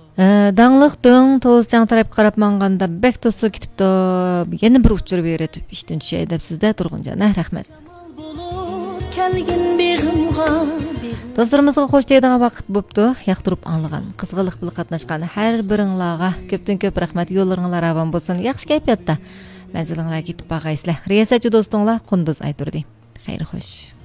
Даңлық дөң тоз жаң тарап қарап маңғанда бәк досы кетіпті. Ені бір ұчыр беретіп, іштен түші әдәпсізді тұрғын жана, рахмет. Достарымызға қош дейдіға вақыт бұпты, яқтырып аңлыған, қызғылық бұл қатнашқан әр біріңлаға көптен көп рахмет елорыңлар аван болсын, яқшы кәйпетті. Мәзіліңлар кетіп бағайсылы. Риясәтчі достыңла құндыз айтырды. Қайыр қош.